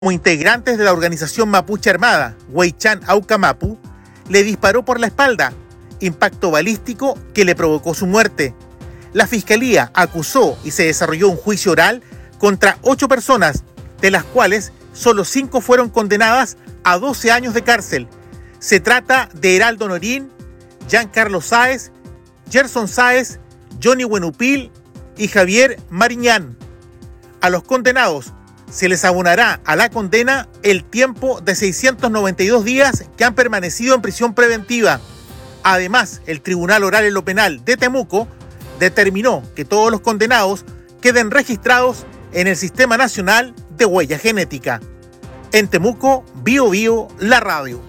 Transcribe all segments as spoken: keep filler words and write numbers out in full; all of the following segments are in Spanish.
como integrantes de la organización mapuche armada, Huaychán Aucamapu, le disparó por la espalda, impacto balístico que le provocó su muerte. La fiscalía acusó y se desarrolló un juicio oral contra ocho personas, de las cuales solo cinco fueron condenadas a doce años de cárcel. Se trata de Heraldo Norín, Giancarlo Sáez, Gerson Sáez, Johnny Buenupil y Javier Mariñán. A los condenados se les abonará a la condena el tiempo de seiscientos noventa y dos días que han permanecido en prisión preventiva. Además, el Tribunal Oral en lo Penal de Temuco determinó que todos los condenados queden registrados en el Sistema Nacional de Huella Genética. En Temuco, Bio Bio, la radio.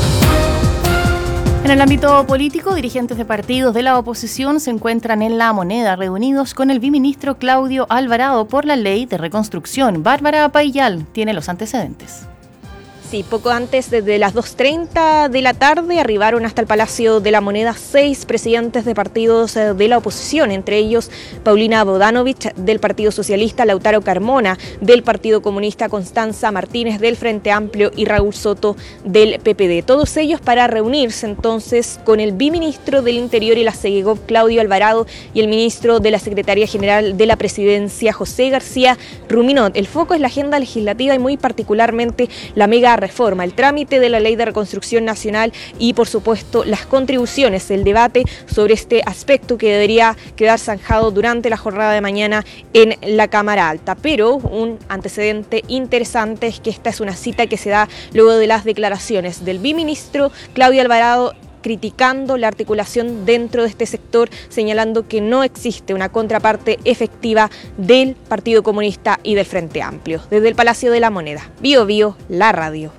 En el ámbito político, dirigentes de partidos de la oposición se encuentran en La Moneda reunidos con el viceministro Claudio Alvarado por la Ley de Reconstrucción. Bárbara Paillal tiene los antecedentes. Sí, poco antes de las dos treinta de la tarde arribaron hasta el Palacio de la Moneda seis presidentes de partidos de la oposición, entre ellos Paulina Bodanovich del Partido Socialista, Lautaro Carmona del Partido Comunista, Constanza Martínez del Frente Amplio y Raúl Soto del P P D. Todos ellos para reunirse entonces con el viceministro del Interior y la SEGEGOV, Claudio Alvarado, y el ministro de la Secretaría General de la Presidencia, José García Ruminot. El foco es la agenda legislativa y muy particularmente la mega reforma, el trámite de la Ley de Reconstrucción Nacional y, por supuesto, las contribuciones, el debate sobre este aspecto que debería quedar zanjado durante la jornada de mañana en la Cámara Alta. Pero un antecedente interesante es que esta es una cita que se da luego de las declaraciones del viceministro Claudio Alvarado criticando la articulación dentro de este sector, señalando que no existe una contraparte efectiva del Partido Comunista y del Frente Amplio. Desde el Palacio de la Moneda, Bio Bio, la radio.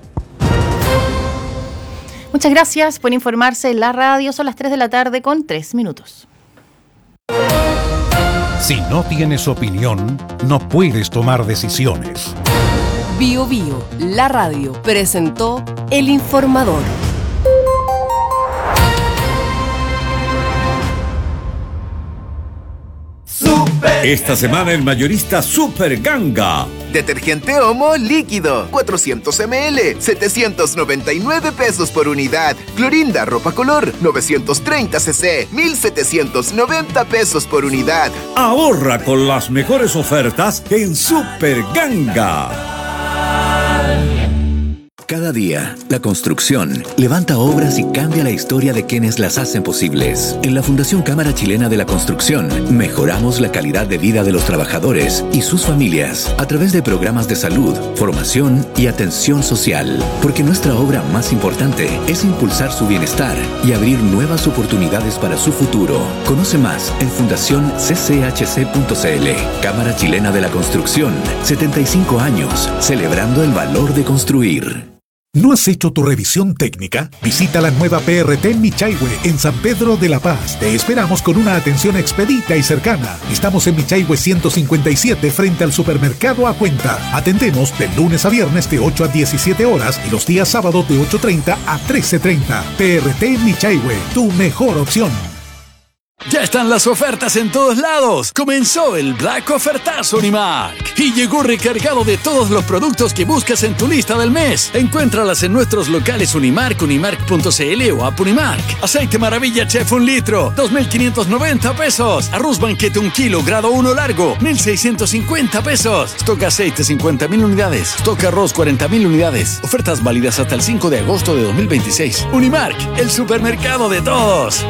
Muchas gracias por informarse. La radio, son las tres de la tarde con tres minutos. Si no tienes opinión, no puedes tomar decisiones. Bio Bio, la radio, presentó El Informador. Esta semana el mayorista Super Ganga. Detergente Omo líquido, cuatrocientos mililitros, setecientos noventa y nueve pesos por unidad. Clorinda ropa color, novecientos treinta centilitros, mil setecientos noventa pesos por unidad. Ahorra con las mejores ofertas en Super Ganga. Cada día, la construcción levanta obras y cambia la historia de quienes las hacen posibles. En la Fundación Cámara Chilena de la Construcción, mejoramos la calidad de vida de los trabajadores y sus familias a través de programas de salud, formación y atención social. Porque nuestra obra más importante es impulsar su bienestar y abrir nuevas oportunidades para su futuro. Conoce más en fundación c c h c punto c l. Cámara Chilena de la Construcción, setenta y cinco años, celebrando el valor de construir. ¿No has hecho tu revisión técnica? Visita la nueva P R T Michaihue en San Pedro de la Paz. Te esperamos con una atención expedita y cercana. Estamos en Michaihue ciento cincuenta y siete frente al supermercado A Cuenta. Atendemos de lunes a viernes de ocho a diecisiete horas y los días sábados de ocho treinta a trece treinta. P R T Michaihue, tu mejor opción. Ya están las ofertas en todos lados. Comenzó el Black Ofertazo Unimark y llegó recargado de todos los productos que buscas en tu lista del mes. Encuéntralas en nuestros locales Unimark, unimark punto c l o App Unimark. Aceite Maravilla Chef un litro, dos mil quinientos noventa pesos. Arroz Banquete un kilo, grado uno largo, mil seiscientos cincuenta pesos. Stock aceite cincuenta mil unidades. Stock arroz cuarenta mil unidades. Ofertas válidas hasta el cinco de agosto de dos mil veintiséis. Unimark, el supermercado de todos.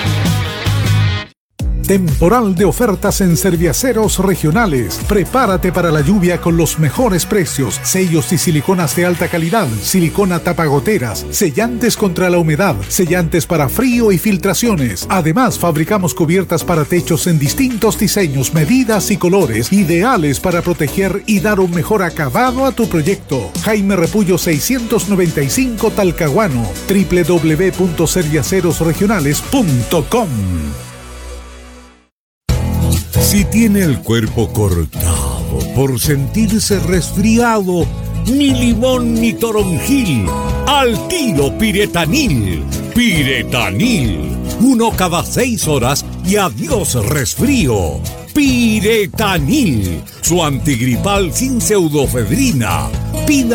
Temporal de ofertas en Serviaceros Regionales. Prepárate para la lluvia con los mejores precios. Sellos y siliconas de alta calidad. Silicona tapagoteras. Sellantes contra la humedad. Sellantes para frío y filtraciones. Además, fabricamos cubiertas para techos en distintos diseños, medidas y colores, ideales para proteger y dar un mejor acabado a tu proyecto. Jaime Repullo seiscientos noventa y cinco Talcahuano. doble u doble u doble u punto serviaceros regionales punto com. Si tiene el cuerpo cortado por sentirse resfriado, ni limón ni toronjil, al tiro Piretanil. Piretanil, uno cada seis horas y adiós resfrío. Piretanil, su antigripal sin pseudofedrina. Pida